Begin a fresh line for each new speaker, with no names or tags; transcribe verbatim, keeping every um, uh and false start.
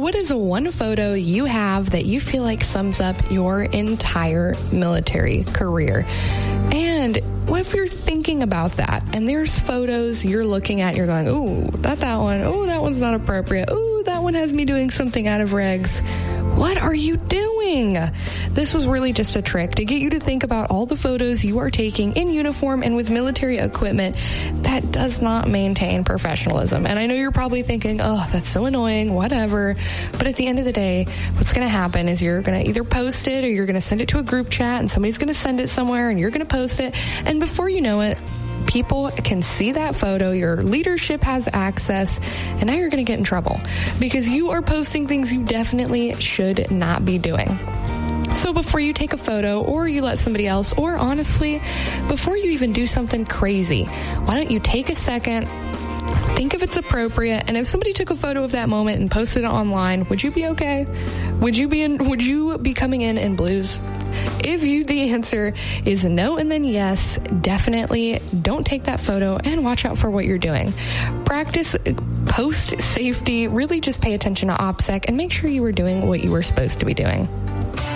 what is one photo you have that you feel like sums up your entire military career? And what if you're thinking about that and there's photos you're looking at, you're going, ooh, that, that one, ooh, that one's not appropriate. Ooh, that one has me doing something out of regs. What are you doing? This was really just a trick to get you to think about all the photos you are taking in uniform and with military equipment that does not maintain professionalism. And I know you're probably thinking, oh, that's so annoying, whatever. But at the end of the day, what's going to happen is you're going to either post it or you're going to send it to a group chat and somebody's going to send it somewhere and you're going to post it. And before you know it, people can see that photo, your leadership has access, and now you're going to get in trouble because you are posting things you definitely should not be doing. So before you take a photo or you let somebody else, or honestly, before you even do something crazy, why don't you take a second, think if it's appropriate, and if somebody took a photo of that moment and posted it online, would you be okay? Would you be in, would you be coming in in blues? If you, the answer is no and then yes, definitely don't take that photo and watch out for what you're doing. Practice post safety, really just pay attention to OPSEC and make sure you were doing what you were supposed to be doing.